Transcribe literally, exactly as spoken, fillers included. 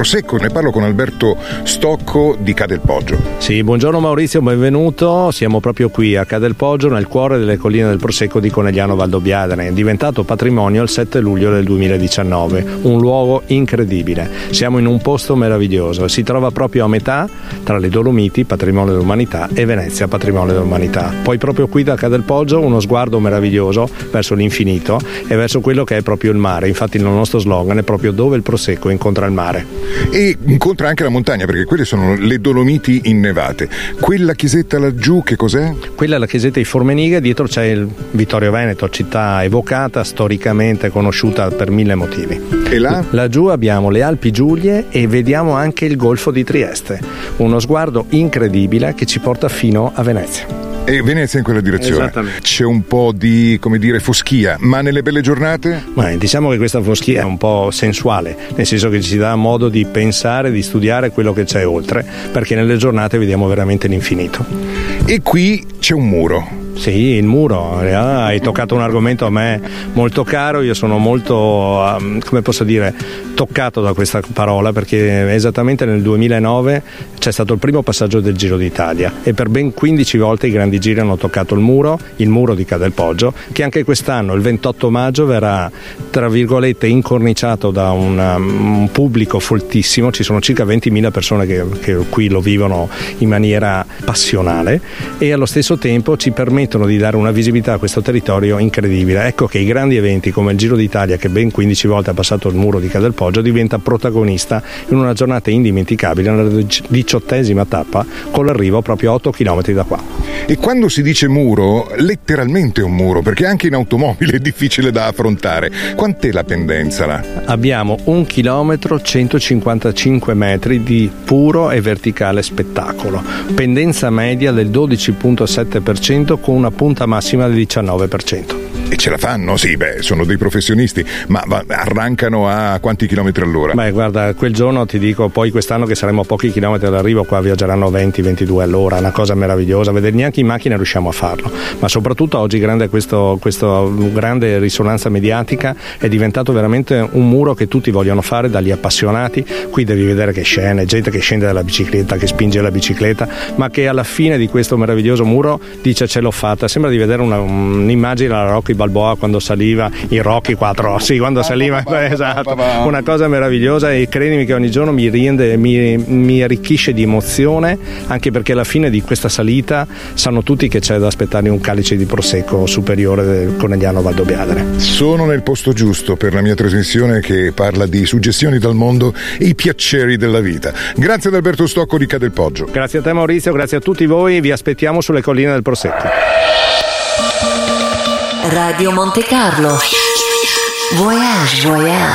Prosecco. Ne parlo con Alberto Stocco di Ca del Poggio. Sì, buongiorno Maurizio, benvenuto. Siamo proprio qui a Ca del Poggio, nel cuore delle colline del Prosecco di Conegliano Valdobbiadene, è diventato patrimonio il sette luglio del duemiladiciannove, un luogo incredibile. Siamo in un posto meraviglioso, si trova proprio a metà tra le Dolomiti, patrimonio dell'umanità, e Venezia, patrimonio dell'umanità. Poi proprio qui da Ca del Poggio uno sguardo meraviglioso verso l'infinito e verso quello che è proprio il mare. Infatti il nostro slogan è proprio dove il Prosecco incontra il mare. E incontra anche la montagna, perché quelle sono le Dolomiti innevate. Quella chiesetta laggiù che cos'è? Quella è la chiesetta di Formenighe, dietro c'è il Vittorio Veneto, città evocata, storicamente conosciuta per mille motivi. E là? Laggiù abbiamo le Alpi Giulie e vediamo anche il Golfo di Trieste, uno sguardo incredibile che ci porta fino a Venezia. E Venezia in quella direzione. Esattamente. C'è un po' di, come dire, foschia, ma nelle belle giornate? Ma diciamo che questa foschia è un po' sensuale, nel senso che ci dà modo di pensare, di studiare quello che c'è oltre, perché nelle giornate vediamo veramente l'infinito. E qui c'è un muro. Sì, il muro, ah, hai toccato un argomento a me molto caro, io sono molto, um, come posso dire, toccato da questa parola, perché esattamente nel duemilanove c'è stato il primo passaggio del Giro d'Italia e per ben quindici volte i grandi giri hanno toccato il muro, il muro di Ca del Poggio, che anche quest'anno, il ventotto maggio, verrà, tra virgolette, incorniciato da un, um, un pubblico foltissimo. Ci sono circa ventimila persone che, che qui lo vivono in maniera passionale e allo stesso tempo ci permettono di dare una visibilità a questo territorio incredibile. Ecco che i grandi eventi come il Giro d'Italia, che ben quindici volte ha passato il muro di Ca del Poggio, diventa protagonista in una giornata indimenticabile, nella diciottesima tappa, con l'arrivo proprio a otto chilometri da qua. E quando si dice muro, letteralmente è un muro, perché anche in automobile è difficile da affrontare. Quant'è la pendenza là? Abbiamo un chilometro centocinquantacinque metri di puro e verticale spettacolo, pendenza media del dodici virgola sette per cento con una punta massima del diciannove per cento. E ce la fanno? Sì, beh, sono dei professionisti, ma arrancano a quanti chilometri all'ora? Beh, guarda, quel giorno ti dico, poi quest'anno che saremo a pochi chilometri dall'arrivo, qua viaggeranno venti ventidue all'ora, una cosa meravigliosa, vedere neanche in macchina riusciamo a farlo, ma soprattutto oggi grande questo, questo grande risonanza mediatica è diventato veramente un muro che tutti vogliono fare, dagli appassionati. Qui devi vedere che scene, gente che scende dalla bicicletta, che spinge la bicicletta, ma che alla fine di questo meraviglioso muro dice ce l'ho fatta. Sembra di vedere una, un'immagine della Rocky Balboa quando saliva, i Rocky quattro, sì, quando saliva, esatto, una cosa meravigliosa, e credimi che ogni giorno mi rende, mi, mi arricchisce di emozione, anche perché alla fine di questa salita sanno tutti che c'è da aspettarne un calice di prosecco superiore del Conegliano Valdobbiadene. Sono nel posto giusto per la mia trasmissione che parla di suggestioni dal mondo e i piaceri della vita. Grazie ad Alberto Stocco di Ca del Poggio. Grazie a te Maurizio, grazie a tutti voi, vi aspettiamo sulle colline del Prosecco. Radio Monte Carlo. Voyage, voyage.